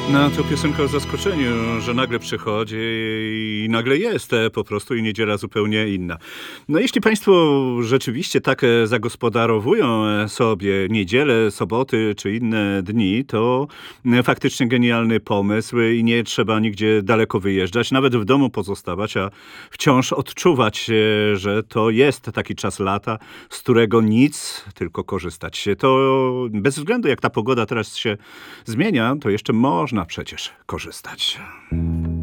No, to piosenka o zaskoczeniu, że nagle przychodzi i nagle jest po prostu i niedziela zupełnie inna. No, jeśli państwo rzeczywiście tak zagospodarowują sobie niedzielę, soboty czy inne dni, to faktycznie genialny pomysł i nie trzeba nigdzie daleko wyjeżdżać, nawet w domu pozostawać, a wciąż odczuwać, że to jest taki czas lata, z którego nic, tylko korzystać. To bez względu jak ta pogoda teraz się zmienia, to jeszcze można przecież korzystać.